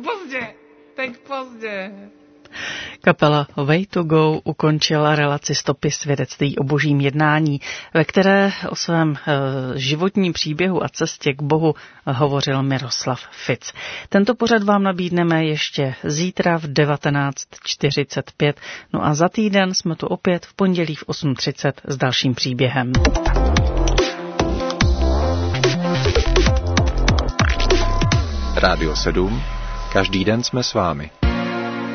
Teď pozdě. Kapela Way to Go ukončila relaci Stopy svědectví o božím jednání, ve které o svém životním příběhu a cestě k Bohu hovořil Miroslav Fitz. Tento pořad vám nabídneme ještě zítra v 19:45, no a za týden jsme tu opět v pondělí v 8:30 s dalším příběhem. Rádio 7. Každý den jsme s vámi.